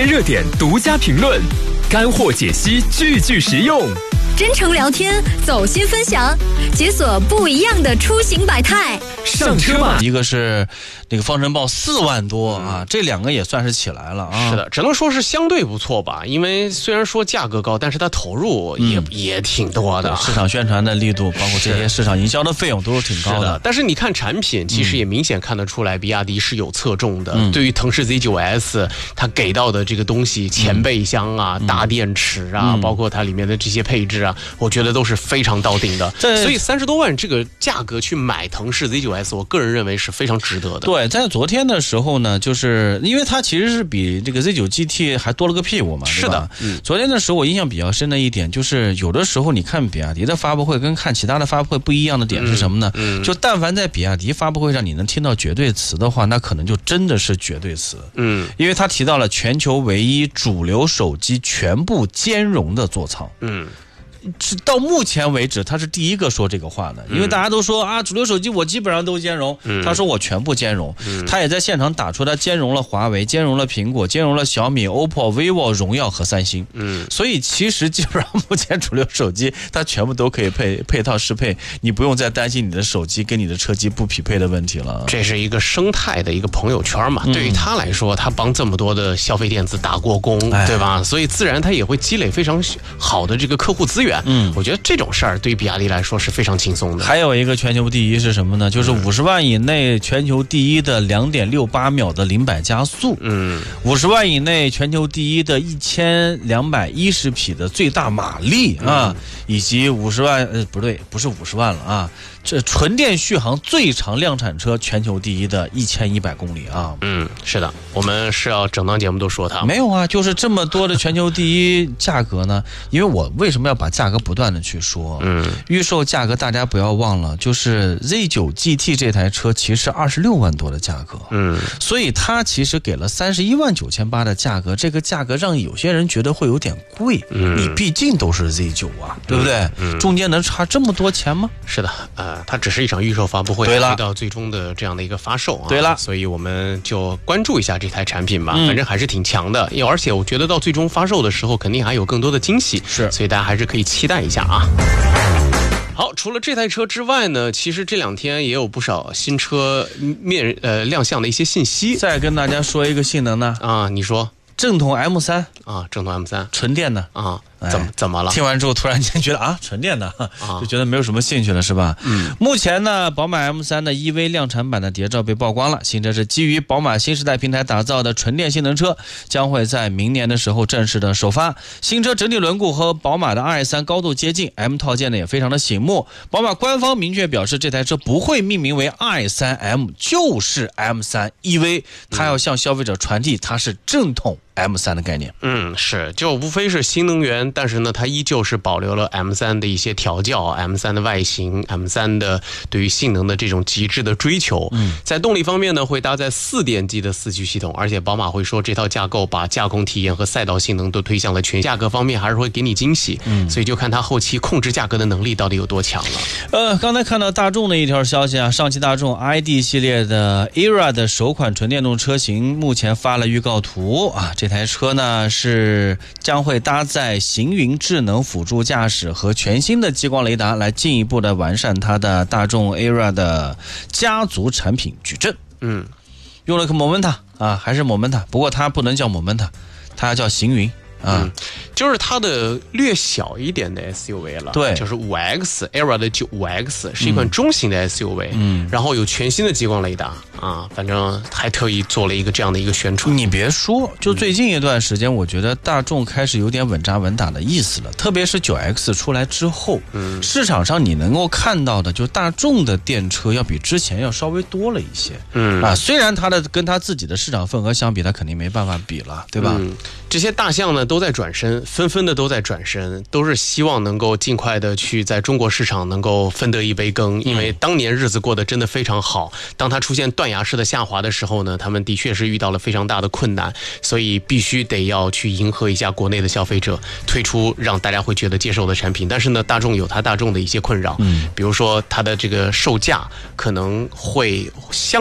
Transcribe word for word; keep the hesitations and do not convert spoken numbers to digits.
鲜热点独家评论，干货解析，句句实用。 真诚聊天，走心分享，解锁不一样的出行百态。 上车吧！ 一个是那个方程豹四万多啊，这两个也算是起来了啊。 是的，只能说是相对不错吧。因为虽然说价格高，但是它投入也、嗯、也挺多的， 市场宣传的力度，包括这些市场营销的费用都是挺高的。 是的，但是你看产品，其实也明显看得出来，比亚迪是有侧重的。嗯、对于腾势 Z 九 S， 它给到的这个东西，前备箱啊、嗯、大电池啊、嗯，包括它里面的这些配置啊，我觉得都是非常到顶的。所以三十多万这个价格去买腾势 Z 九 S， 我个人认为是非常值得的。 对，在昨天的时候呢，就是因为它其实是比这个 Z 九 G T 还多了个屁股嘛， 是的。 嗯，昨天的时候我印象比较深的一点就是，有的时候你看比亚迪的发布会跟看其他的发布会不一样的点是什么呢？嗯嗯、就但凡在比亚迪发布会上你能听到绝对词的话，那可能就真的是绝对词。嗯，因为他提到了全球唯一主流手机全部兼容的座舱。嗯。到目前为止他是第一个说这个话的，因为大家都说啊，主流手机我基本上都兼容，嗯、他说我全部兼容，嗯、他也在现场打出他兼容了华为，兼容了苹果，兼容了小米、O P P O、vivo、荣耀和三星，嗯，所以其实基本上目前主流手机它全部都可以配配套适配，你不用再担心你的手机跟你的车机不匹配的问题了。 这是一个生态的一个朋友圈嘛，嗯、对于他来说，他帮这么多的消费电子打过工，哎、对吧？所以自然他也会积累非常好的这个客户资源。嗯，我觉得这种事儿对于比亚迪来说是非常轻松的。 还有一个全球第一是什么呢？就是五十万以内全球第一的两点六八秒的零百加速，嗯，五十万以内全球第一的一千两百一十匹的最大马力啊，嗯、以及五十万呃不对，不是五十万了啊。这纯电续航最长量产车全球第一的一千一百公里啊！ 嗯，是的，我们是要整档节目都说它没有啊，就是这么多的全球第一价格呢？因为我为什么要把价格不断的去说？嗯，预售价格大家不要忘了，就是 Z 九 G T 这台车其实是二十六万多的价格，嗯，所以它其实给了三十一万九千八的价格，这个价格让有些人觉得会有点贵，嗯，你毕竟都是 Z 九啊，对不对？嗯，中间能差这么多钱吗？ 是的，呃。它只是一场预售发布会，对到最终的这样的一个发售啊。 对了， 所以我们就关注一下这台产品吧，嗯、反正还是挺强的。而且我觉得到最终发售的时候，肯定还有更多的惊喜，是，所以大家还是可以期待一下啊。好，除了这台车之外呢，其实这两天也有不少新车面呃亮相的一些信息。 再跟大家说一个性能呢， 啊，你说。 正统 M 三啊，正统 M 三纯电的啊，怎么怎么了？ 听完之后突然间觉得啊，纯电的，啊、就觉得没有什么兴趣了，是吧？嗯。目前呢，宝马 M 三 的 E V 量产版的谍照被曝光了，新车是基于宝马新时代平台打造的纯电性能车，将会在明年的时候正式的首发。新车整体轮毂和宝马的 R S 三 高度接近 ，M 套件呢也非常的醒目。宝马官方明确表示，这台车不会命名为 R S 三 M， 就是 M 三 E V， 它要向消费者传递它是正统M 三 的概念。 嗯，是，就无非是新能源，但是呢，它依旧是保留了 M 三 的一些调教 ，M 三 的外形 ，M 三 的对于性能的这种极致的追求。嗯，在动力方面呢，会搭载四电机的四驱系统，而且宝马会说这套架构把驾控体验和赛道性能都推向了全。价格方面还是会给你惊喜，嗯，所以就看它后期控制价格的能力到底有多强了。 呃，刚才看到大众的一条消息啊，上汽大众 I D 系列的 E R A 的首款纯电动车型目前发了预告图啊。这台车呢是将会搭载行云智能辅助驾驶和全新的激光雷达，来进一步的完善它的大众 E R A 的家族产品矩阵。嗯，用了个 Momenta 啊，还是 Momenta， 不过它不能叫 Momenta， 它要叫行云。啊、嗯， 就是它的略小一点的 S U V 了， 对， 就是 五 X E R A 的五 X 是一款中型的 S U V， 嗯，然后有全新的激光雷达啊，反正还特意做了一个这样的一个宣传。 你别说，就最近一段时间，我觉得大众开始有点稳扎稳打的意思了，特别是九 X 出来之后，嗯，市场上你能够看到的，就大众的电车要比之前要稍微多了一些，嗯啊，虽然它的跟它自己的市场份额相比，它肯定没办法比了，对吧？嗯， 这些大象呢都在转身，纷纷的都在转身，都是希望能够尽快的去在中国市场能够分得一杯羹，因为当年日子过得真的非常好，当它出现断崖式的下滑的时候呢，他们的确是遇到了非常大的困难，所以必须得要去迎合一下国内的消费者，推出让大家会觉得接受的产品。但是呢，大众有它大众的一些困扰，嗯，比如说它的这个售价可能会相